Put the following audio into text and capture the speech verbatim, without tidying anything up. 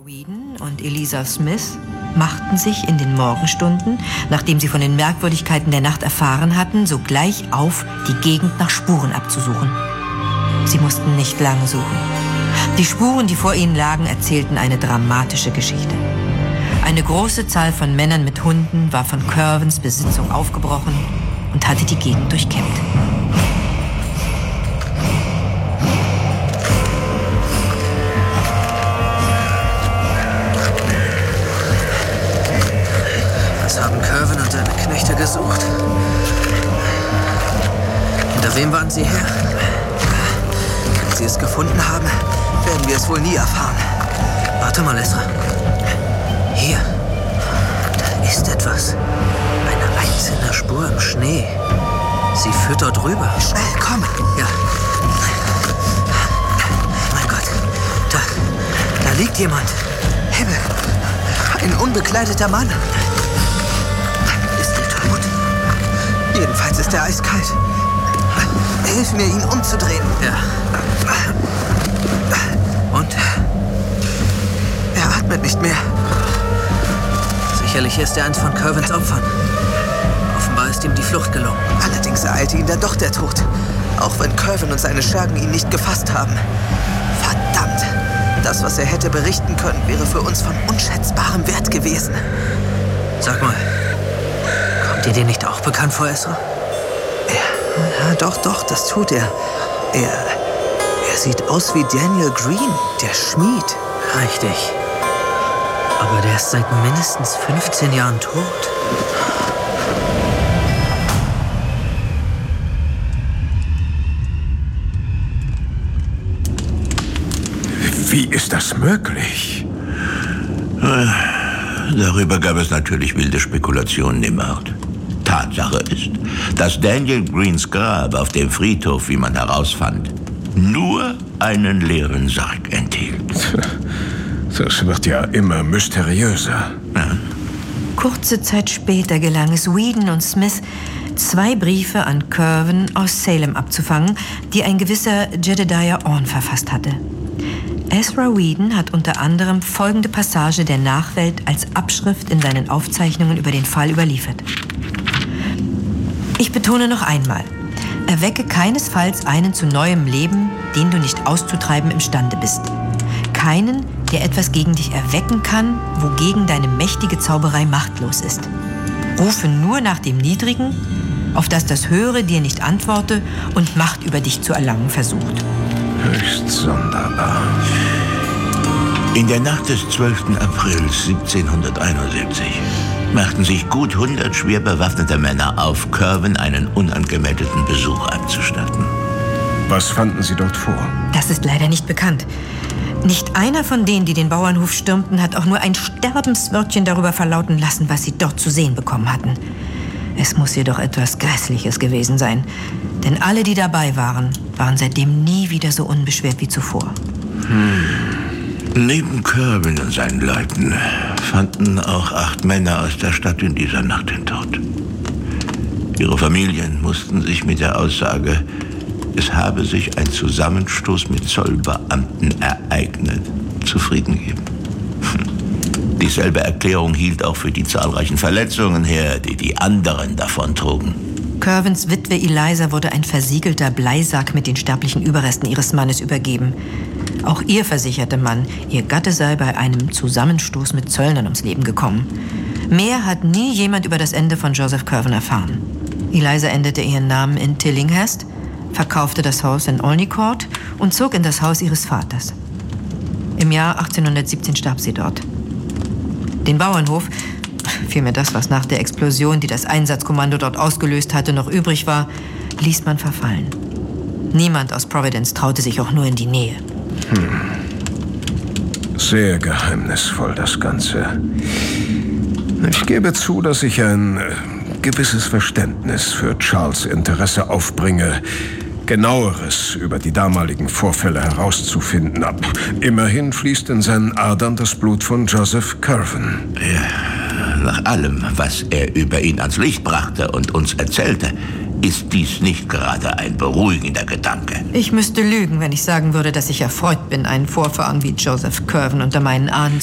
Whedon und Eliza Smith machten sich in den Morgenstunden, nachdem sie von den Merkwürdigkeiten der Nacht erfahren hatten, sogleich auf, die Gegend nach Spuren abzusuchen. Sie mussten nicht lange suchen. Die Spuren, die vor ihnen lagen, erzählten eine dramatische Geschichte. Eine große Zahl von Männern mit Hunden war von Curvens Besitzung aufgebrochen und hatte die Gegend durchkämmt. Was haben Curven und seine Knechte gesucht? Hinter wem waren sie her? Wenn sie es gefunden haben, werden wir es wohl nie erfahren. Warte mal, Ezra. Hier. Da ist etwas. Eine einzelne Spur im Schnee. Sie führt dort rüber. Schnell, komm. Ja. Mein Gott. Da. Da liegt jemand. Himmel. Ein unbekleideter Mann. Ist er tot? Jedenfalls ist er eiskalt. Hilf mir, ihn umzudrehen. Ja. Und? Er atmet nicht mehr. Sicherlich ist er eins von Curvens Opfern. Offenbar ist ihm die Flucht gelungen. Allerdings ereilte ihn dann doch der Tod. Auch wenn Curven und seine Schergen ihn nicht gefasst haben. Verdammt! Das, was er hätte berichten können, wäre für uns von unschätzbarem Wert gewesen. Sag mal, kommt dir dir nicht auch bekannt vor, Ezra? Ja, ja, doch, doch, das tut er. Er, er sieht aus wie Daniel Green, der Schmied. Richtig. Aber der ist seit mindestens fünfzehn Jahren tot. Wie ist das möglich? Darüber gab es natürlich wilde Spekulationen im Ort. Tatsache ist, dass Daniel Greens Grab auf dem Friedhof, wie man herausfand, nur einen leeren Sarg enthielt. Das wird ja immer mysteriöser. Ja. Kurze Zeit später gelang es Whedon und Smith, zwei Briefe an Curven aus Salem abzufangen, die ein gewisser Jedediah Orn verfasst hatte. Ezra Whedon hat unter anderem folgende Passage der Nachwelt als Abschrift in seinen Aufzeichnungen über den Fall überliefert. Ich betone noch einmal, erwecke keinesfalls einen zu neuem Leben, den du nicht auszutreiben imstande bist. Keinen, der etwas gegen dich erwecken kann, wogegen deine mächtige Zauberei machtlos ist. Rufe nur nach dem Niedrigen, auf das das Höhere dir nicht antworte und Macht über dich zu erlangen versucht. Höchst sonderbar. In der Nacht des zwölften April siebzehnhunderteinundsiebzig machten sich gut hundert schwer bewaffnete Männer auf, Curven einen unangemeldeten Besuch abzustatten. Was fanden Sie dort vor? Das ist leider nicht bekannt. Nicht einer von denen, die den Bauernhof stürmten, hat auch nur ein Sterbenswörtchen darüber verlauten lassen, was sie dort zu sehen bekommen hatten. Es muss jedoch etwas Grässliches gewesen sein. Denn alle, die dabei waren, waren seitdem nie wieder so unbeschwert wie zuvor. Hm. Neben Curven und seinen Leuten fanden auch acht Männer aus der Stadt in dieser Nacht den Tod. Ihre Familien mussten sich mit der Aussage, es habe sich ein Zusammenstoß mit Zollbeamten ereignet, zufrieden geben. Dieselbe Erklärung hielt auch für die zahlreichen Verletzungen her, die die anderen davontrugen. Curvens Witwe Eliza wurde ein versiegelter Bleisack mit den sterblichen Überresten ihres Mannes übergeben. Auch ihr versicherte man, ihr Gatte sei bei einem Zusammenstoß mit Zöllnern ums Leben gekommen. Mehr hat nie jemand über das Ende von Joseph Curven erfahren. Eliza änderte ihren Namen in Tillinghast, verkaufte das Haus in Olney Court und zog in das Haus ihres Vaters. Im Jahr achtzehnhundertsiebzehn starb sie dort. Den Bauernhof, vielmehr das, was nach der Explosion, die das Einsatzkommando dort ausgelöst hatte, noch übrig war, ließ man verfallen. Niemand aus Providence traute sich auch nur in die Nähe. Hm. Sehr geheimnisvoll, das Ganze. Ich gebe zu, dass ich ein äh, gewisses Verständnis für Charles' Interesse aufbringe, Genaueres über die damaligen Vorfälle herauszufinden. Ab. Immerhin fließt in seinen Adern das Blut von Joseph Curven. Ja, nach allem, was er über ihn ans Licht brachte und uns erzählte, ist dies nicht gerade ein beruhigender Gedanke. Ich müsste lügen, wenn ich sagen würde, dass ich erfreut bin, einen Vorfahren wie Joseph Curven unter meinen Ahnen